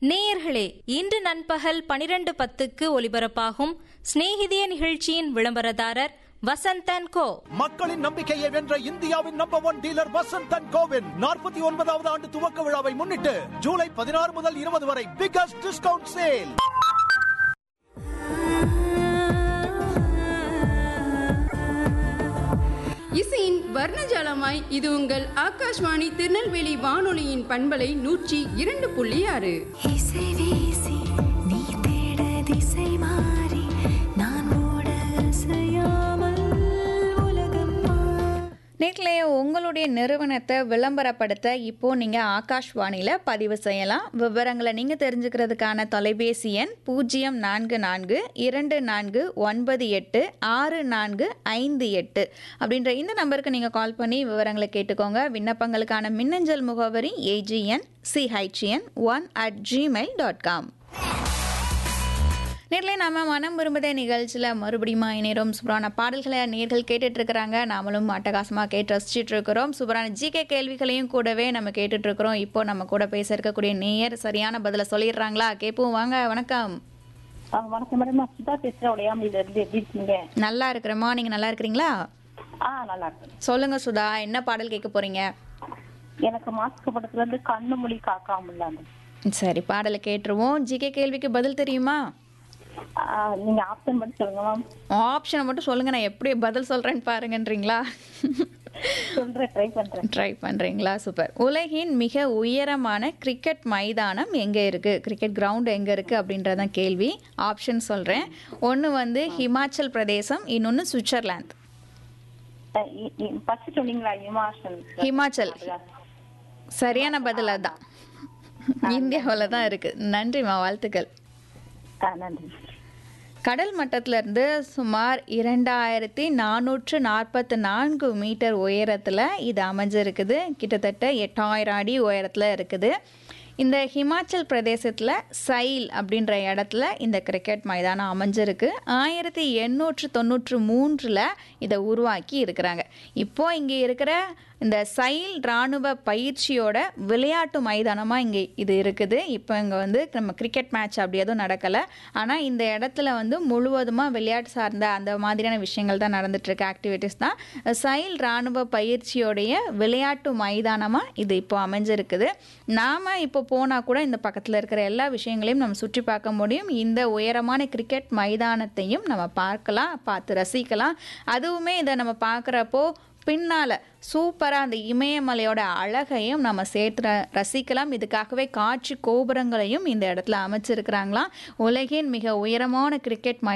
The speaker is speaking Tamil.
நேயர்களே, இன்று நண்பகல் 12:10க்கு ஒலிபரப்பாகும் சிநேகிதிய நிகழ்ச்சியின் விளம்பரதாரர் வசந்தன் கோ. மக்களின் நம்பிக்கையை வென்ற இந்தியாவின் நம்பர் 1 டீலர் வசந்தன் கோவின் 49வது ஆண்டு துவக்க விழாவை முன்னிட்டு ஜூலை 16 முதல் 20 வரை பிகஸ்ட் டிஸ்கவுண்ட் சேல். இசையின் வர்ணஜாலமாய் இது உங்கள் ஆகாஷ்வாணி திருநெல்வேலி வானொலியின் பண்பலை 102.6. நேர்களே, உங்களுடைய நிறுவனத்தை விளம்பரப்படுத்த இப்போ நீங்கள் ஆகாஷ்வாணியில் பதிவு செய்யலாம். விவரங்களை நீங்கள் தெரிஞ்சுக்கிறதுக்கான தொலைபேசி எண் 042494986458 அப்படின்ற இந்த நம்பருக்கு நீங்கள் கால் பண்ணி விவரங்களை கேட்டுக்கோங்க. விண்ணப்பங்களுக்கான மின்னஞ்சல் முகவரி agn1@gmail.com. நேரிலே நம்ம மனம் விரும்புதே நிகழ்ச்சியில் மறுபடியும் இணைகிறோம். சூப்பரான பாடல்களை நேர்கள் கேட்டுட்ருக்குறாங்க. நாமளும் அட்டகாசமாக கேட்டு ரசிச்சுட்டு இருக்கிறோம். சூப்பரான ஜிகே கேள்விகளையும் கூடவே நம்ம கேட்டுட்ருக்குறோம். இப்போ நம்ம கூட பேச இருக்கக்கூடிய நேயர் சரியான பதிலை சொல்லிடுறாங்களா? கேட்போம் வாங்க. வணக்கம். வணக்கம் மேடம், நான் சுதா பேசுறேன். உடையாமையில இருந்து. எப்படி இருக்கீங்க? நல்லா இருக்கிறேம்மா, நீங்க நல்லா இருக்கிறீங்களா? நல்லா இருக்கு. சொல்லுங்க சுதா, என்ன பாடல் கேட்க போறீங்க? எனக்கு மாஸ்க் படத்துல இருந்து கண்ணு மொழி காக்காம. சரி, பாடலை கேட்டுருவோம். ஜிகே கேள்விக்கு பதில் தெரியுமா? நீங்க ஆப்ஷன் மட்டும் சொல்லுங்க மேம். ஆப்ஷனை மட்டும் சொல்லுங்க, நான் எப்படி பதில் சொல்றேன்னு பாருங்கன்றீங்களா? ட்ரை பண்றீங்களா? சூப்பர். உலகின் மிக உயரமான கிரிக்கெட் மைதானம் எங்க இருக்கு, கிரிக்கெட் கிரவுண்ட் எங்க இருக்கு அப்படின்றதான் கேள்வி. ஆப்ஷன் சொல்றேன். ஒன்னு வந்து ஹிமாச்சல் பிரதேசம், இன்னொன்னு சுவிட்சர்லாந்து. ஹிமாச்சல் சரியான பதில். அதான் இந்தியாவில் தான் இருக்கு. நன்றிமா, வாழ்த்துக்கள். நன்றி. கடல் மட்டத்திலிருந்து சுமார் 2444 மீட்டர் உயரத்தில் இது அமைஞ்சிருக்குது. கிட்டத்தட்ட 8000 அடி உயரத்தில் இருக்குது. இந்த ஹிமாச்சல் பிரதேசத்தில் சைல் அப்படின்ற இடத்துல இந்த கிரிக்கெட் மைதானம் அமைஞ்சிருக்கு. 1893 இதை உருவாக்கி இருக்கிறாங்க. இப்போ இங்கே இருக்கிற இந்த சைல் இராணுவ பயிற்சியோட விளையாட்டு மைதானமாக இங்கே இது இருக்குது. இப்போ இங்கே வந்து நம்ம கிரிக்கெட் மேட்ச் அப்படி எதுவும் நடக்கலை. ஆனால் இந்த இடத்துல வந்து முழுவதுமாக விளையாட்டு சார்ந்த அந்த மாதிரியான விஷயங்கள் தான் நடந்துகிட்ருக்கு, ஆக்டிவிட்டீஸ் தான். சைல் இராணுவ பயிற்சியோடைய விளையாட்டு மைதானமாக இது இப்போ அமைஞ்சிருக்குது. நாம் இப்போ போனால் கூட இந்த பக்கத்தில் இருக்கிற எல்லா விஷயங்களையும் நம்ம சுற்றி பார்க்க முடியும். இந்த உயரமான கிரிக்கெட் மைதானத்தையும் நம்ம பார்த்து ரசிக்கலாம். அதுவுமே இதை நம்ம பார்க்குறப்போ பின்னால் சூப்பராக அந்த இமயமலையோட அழகையும் நம்ம சேர்த்து ரசிக்கலாம். இதுக்காகவே காட்சி கோபுரங்களையும் இந்த இடத்துல அமைச்சிருக்கிறாங்களாம். உலகின் மிக உயரமான கிரிக்கெட்